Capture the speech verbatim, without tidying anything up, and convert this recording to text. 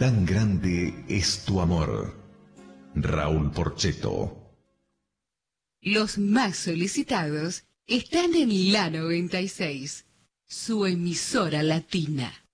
tan grande es tu amor. Raúl Porchetto. Los más solicitados están en la noventa y seis, su emisora latina.